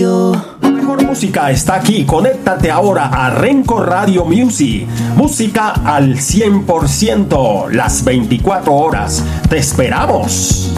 Radio. La mejor música está aquí. Conéctate ahora a Renco Radio Music. Música al 100%, las 24 horas. ¡Te esperamos!